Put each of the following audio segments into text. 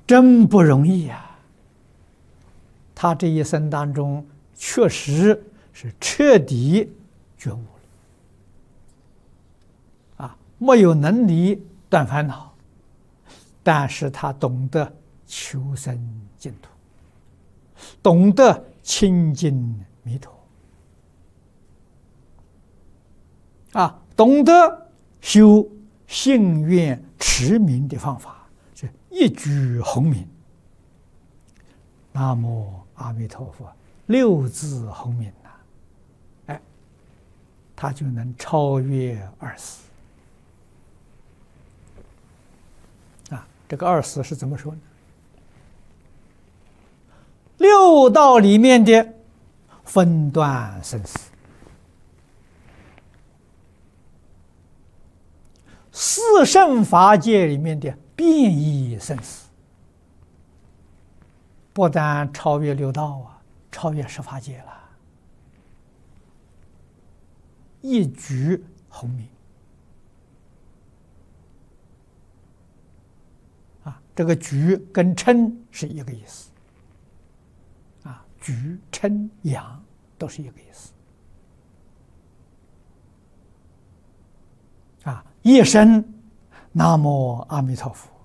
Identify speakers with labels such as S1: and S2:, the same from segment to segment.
S1: 真不容易呀！他这一生当中，确实是彻底觉悟了，没有能力断烦恼，但是他懂得求生净土，懂得亲近弥陀，懂得修信愿持名的方法，是一举鸿名。南无阿弥陀佛，6字鸿名呐，他就能超越二死。这个二死是怎么说呢？6道里面的分段生死，4圣法界里面的变异生死，不但超越6道超越十法界了，一举鸿名。这个举跟称是一个意思，举称扬都是一个意思，一生南无阿弥陀佛，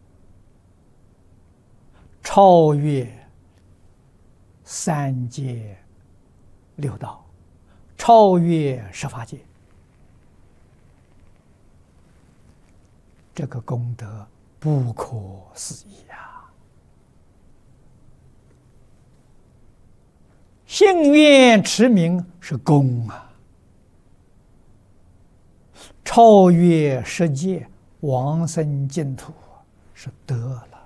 S1: 超越3界6道，超越十法界，这个功德不可思议呀！信愿持名是功啊，超越世界往生净土是得了。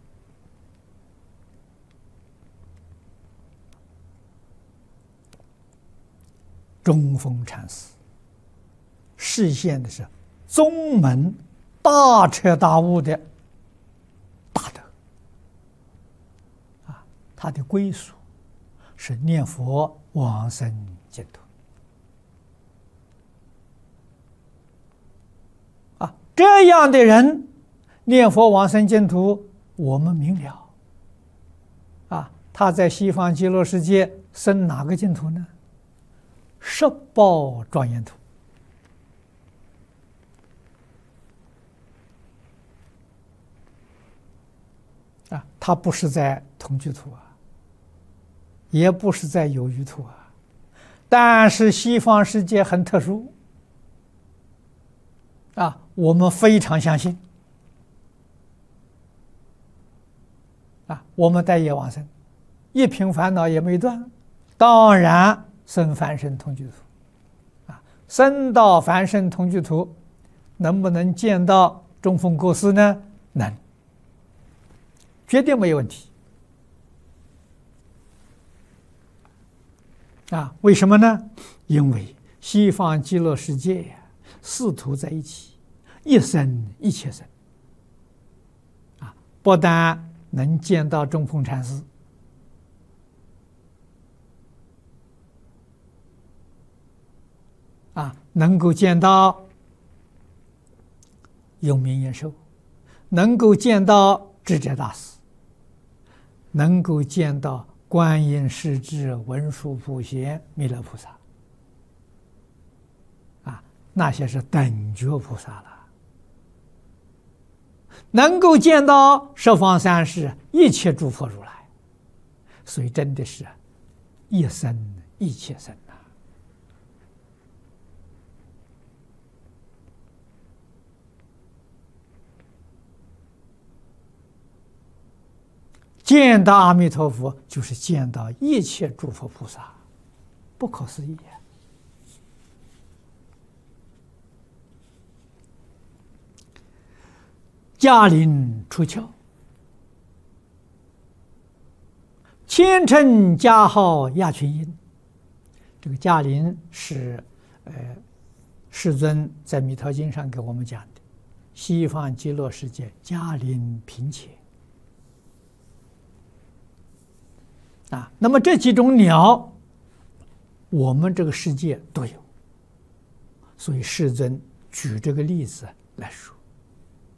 S1: 中峰禅师示现的是宗门大彻大悟的大德，他的归属是念佛往生净土，这样的人念佛往生净土，我们明了，他在西方极乐世界生哪个净土呢？十宝庄严土。他不是在同居土也不是在有余土但是西方世界很特殊我们非常相信我们带业往生，一品烦恼也没断，当然生凡圣同居土生到凡圣同居土，能不能见到中峰国师呢？能，绝对没有问题为什么呢？因为西方极乐世界四土在一起，一生一切生不但能见到中峰禅师能够见到永明延寿，能够见到智者大师，能够见到观音世智文殊普贤弥勒菩萨那些是等觉菩萨了，能够见到十方三世一切诸佛如来，所以真的是一生一切生见到阿弥陀佛就是见到一切诸佛菩萨，不可思议驾临出窍，千乘加号亚群音。这个驾临是世尊在弥陀经上给我们讲的，西方极乐世界驾临频伽那么这几种鸟，我们这个世界都有，所以世尊举这个例子来说。